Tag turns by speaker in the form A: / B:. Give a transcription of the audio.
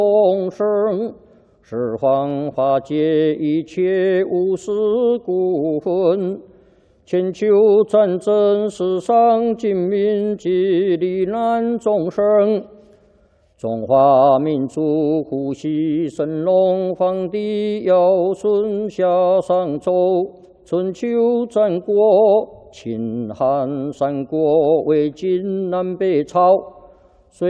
A: 众生，十方化解一切无始故分。全球战争，世上尽民及罹难众生。中华民族呼吸神龙皇帝尧舜夏商周，春秋战国，秦汉三国，魏晋南北朝。